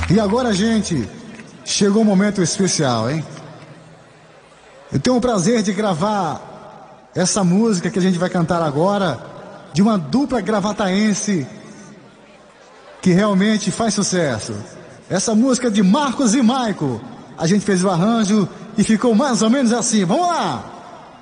E agora, gente, chegou um momento especial, hein? Eu tenho o prazer de gravar essa música que a gente vai cantar agora, de uma dupla gravataense que realmente faz sucesso. Essa música de Marcos e Maico. A gente fez o arranjo e ficou mais ou menos assim. Vamos lá!